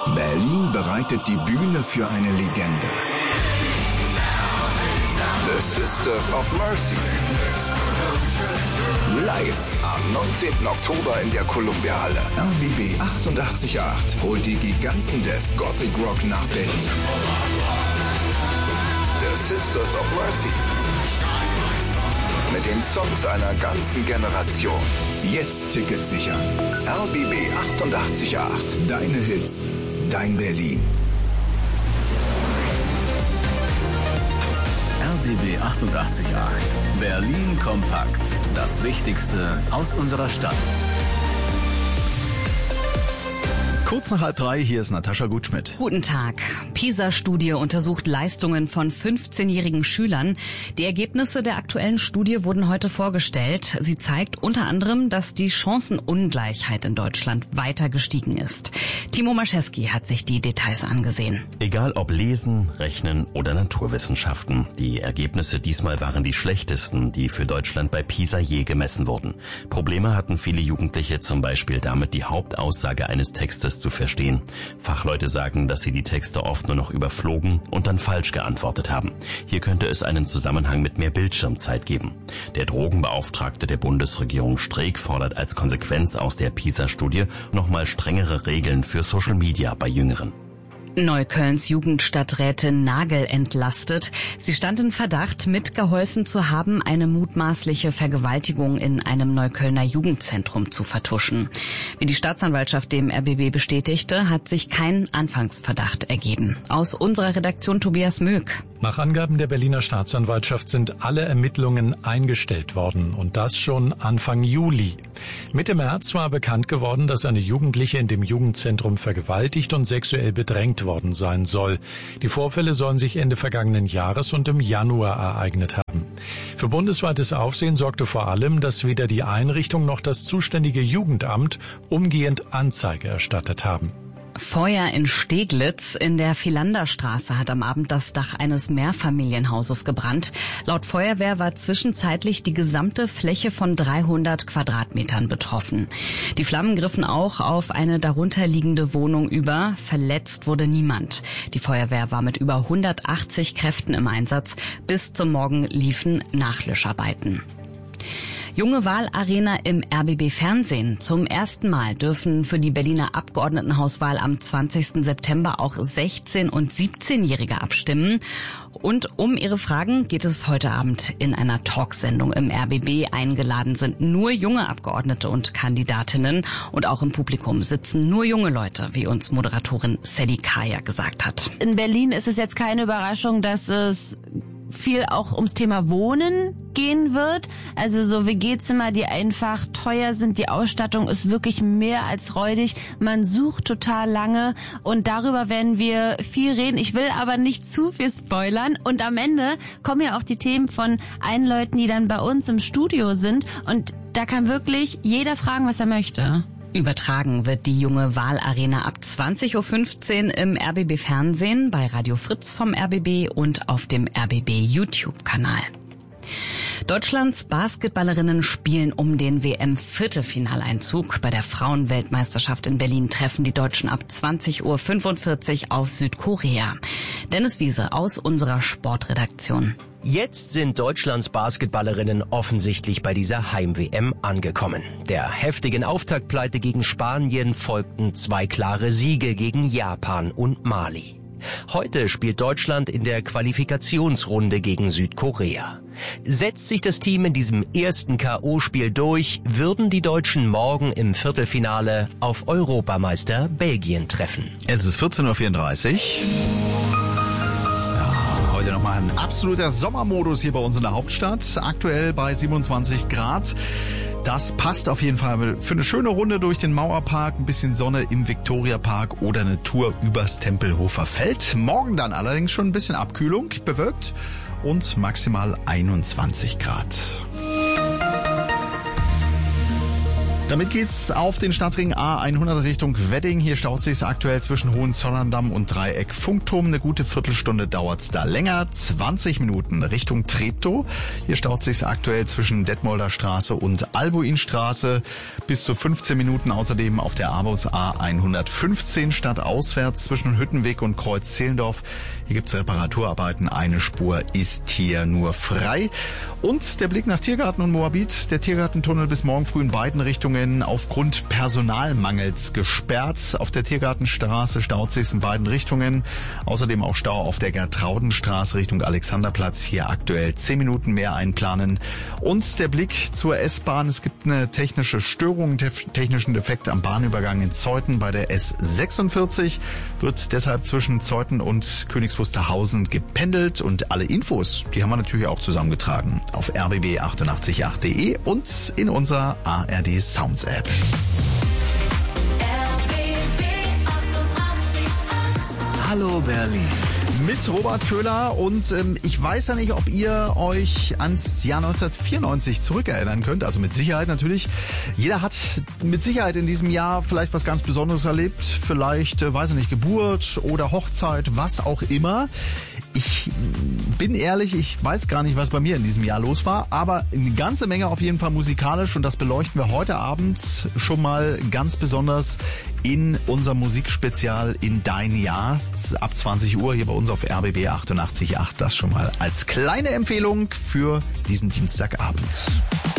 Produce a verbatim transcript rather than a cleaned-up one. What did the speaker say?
Berlin bereitet die Bühne für eine Legende. The Sisters of Mercy. Live am neunzehnten Oktober in der Columbia-Halle. R B B achtundachtzig Komma acht holt die Giganten des Gothic Rock nach Berlin. The Sisters of Mercy. Mit den Songs einer ganzen Generation. Jetzt Tickets sichern. R B B achtundachtzig Komma acht. Deine Hits, dein Berlin. R B B achtundachtzig Komma acht. Berlin kompakt. Das Wichtigste aus unserer Stadt. Kurz nach halb drei, hier ist Natascha Gutschmidt. Guten Tag. PISA-Studie untersucht Leistungen von fünfzehnjährigen Schülern. Die Ergebnisse der aktuellen Studie wurden heute vorgestellt. Sie zeigt unter anderem, dass die Chancenungleichheit in Deutschland weiter gestiegen ist. Timo Maschewski hat sich die Details angesehen. Egal ob Lesen, Rechnen oder Naturwissenschaften, die Ergebnisse diesmal waren die schlechtesten, die für Deutschland bei PISA je gemessen wurden. Probleme hatten viele Jugendliche zum Beispiel damit, die Hauptaussage eines Textes zu verstehen. Fachleute sagen, dass sie die Texte oft nur noch überflogen und dann falsch geantwortet haben. Hier könnte es einen Zusammenhang mit mehr Bildschirmzeit geben. Der Drogenbeauftragte der Bundesregierung Streeck fordert als Konsequenz aus der PISA-Studie nochmal strengere Regeln für Social Media bei Jüngeren. Neuköllns Jugendstadträtin Nagel entlastet. Sie stand in Verdacht, mitgeholfen zu haben, eine mutmaßliche Vergewaltigung in einem Neuköllner Jugendzentrum zu vertuschen. Wie die Staatsanwaltschaft dem R B B bestätigte, hat sich kein Anfangsverdacht ergeben. Aus unserer Redaktion Tobias Möck. Nach Angaben der Berliner Staatsanwaltschaft sind alle Ermittlungen eingestellt worden und das schon Anfang Juli. Mitte März war bekannt geworden, dass eine Jugendliche in dem Jugendzentrum vergewaltigt und sexuell bedrängt worden sein soll. Die Vorfälle sollen sich Ende vergangenen Jahres und im Januar ereignet haben. Für bundesweites Aufsehen sorgte vor allem, dass weder die Einrichtung noch das zuständige Jugendamt umgehend Anzeige erstattet haben. Feuer in Steglitz. In der Philanderstraße hat am Abend das Dach eines Mehrfamilienhauses gebrannt. Laut Feuerwehr war zwischenzeitlich die gesamte Fläche von dreihundert Quadratmetern betroffen. Die Flammen griffen auch auf eine darunterliegende Wohnung über. Verletzt wurde niemand. Die Feuerwehr war mit über hundertachtzig Kräften im Einsatz. Bis zum Morgen liefen Nachlöscharbeiten. Junge Wahlarena im R B B Fernsehen. Zum ersten Mal dürfen für die Berliner Abgeordnetenhauswahl am zwanzigsten September auch sechzehn- und siebzehnjährige abstimmen. Und um ihre Fragen geht es heute Abend in einer Talksendung im R B B. Eingeladen sind nur junge Abgeordnete und Kandidatinnen. Und auch im Publikum sitzen nur junge Leute, wie uns Moderatorin Sadie Kaya gesagt hat. In Berlin ist es jetzt keine Überraschung, dass es viel auch ums Thema Wohnen gehen wird. Also so W G-Zimmer, die einfach teuer sind. Die Ausstattung ist wirklich mehr als räudig. Man sucht total lange und darüber werden wir viel reden. Ich will aber nicht zu viel spoilern. Und am Ende kommen ja auch die Themen von allen Leuten, die dann bei uns im Studio sind. Und da kann wirklich jeder fragen, was er möchte. Übertragen wird die junge Wahlarena ab zwanzig Uhr fünfzehn im R B B Fernsehen, bei Radio Fritz vom R B B und auf dem R B B YouTube-Kanal. Deutschlands Basketballerinnen spielen um den W M-Viertelfinaleinzug. Bei der Frauenweltmeisterschaft in Berlin treffen die Deutschen ab zwanzig Uhr fünfundvierzig auf Südkorea. Dennis Wiese aus unserer Sportredaktion. Jetzt sind Deutschlands Basketballerinnen offensichtlich bei dieser Heim-W M angekommen. Der heftigen Auftaktpleite gegen Spanien folgten zwei klare Siege gegen Japan und Mali. Heute spielt Deutschland in der Qualifikationsrunde gegen Südkorea. Setzt sich das Team in diesem ersten K O-Spiel durch, würden die Deutschen morgen im Viertelfinale auf Europameister Belgien treffen. Es ist vierzehn Uhr vierunddreißig. Heute nochmal ein absoluter Sommermodus hier bei uns in der Hauptstadt. Aktuell bei siebenundzwanzig Grad. Das passt auf jeden Fall für eine schöne Runde durch den Mauerpark, ein bisschen Sonne im Viktoriapark oder eine Tour übers Tempelhofer Feld. Morgen dann allerdings schon ein bisschen Abkühlung, bewölkt und maximal einundzwanzig Grad. Damit geht's auf den Stadtring A hundert Richtung Wedding. Hier staut sich's aktuell zwischen Hohenzollern-Damm und Dreieck Funkturm. Eine gute Viertelstunde dauert's da länger. zwanzig Minuten Richtung Treptow. Hier staut sich's aktuell zwischen Detmolder Straße und Albuinstraße. Bis zu fünfzehn Minuten außerdem auf der Abus A hundertfünfzehn stadtauswärts zwischen Hüttenweg und Kreuz Zehlendorf. Hier gibt's Reparaturarbeiten. Eine Spur ist hier nur frei. Und der Blick nach Tiergarten und Moabit. Der Tiergartentunnel bis morgen früh in beiden Richtungen aufgrund Personalmangels gesperrt. Auf der Tiergartenstraße staut sich's in beiden Richtungen. Außerdem auch Stau auf der Gertraudenstraße Richtung Alexanderplatz. Hier aktuell zehn Minuten mehr einplanen. Und der Blick zur S-Bahn. Es gibt eine technische Störung, einen technischen Defekt am Bahnübergang in Zeuthen bei der S sechsundvierzig. Wird deshalb zwischen Zeuthen und Königs Wusterhausen gependelt. Und alle Infos, die haben wir natürlich auch zusammengetragen auf r b b achtundachtzig Komma acht punkt de und in unserer A R D Sounds App. Hallo Berlin. Mit Robert Köhler und ähm, ich weiß ja nicht, ob ihr euch ans Jahr neunzehnhundertvierundneunzig zurückerinnern könnt, also mit Sicherheit natürlich. Jeder hat mit Sicherheit in diesem Jahr vielleicht was ganz Besonderes erlebt, vielleicht, äh, weiß ich nicht, Geburt oder Hochzeit, was auch immer. Ich bin ehrlich, ich weiß gar nicht, was bei mir in diesem Jahr los war, aber eine ganze Menge auf jeden Fall musikalisch und das beleuchten wir heute Abend schon mal ganz besonders in unserem Musikspezial in Dein Jahr ab zwanzig Uhr hier bei uns auf R B B achtundachtzig Komma acht. Das schon mal als kleine Empfehlung für diesen Dienstagabend.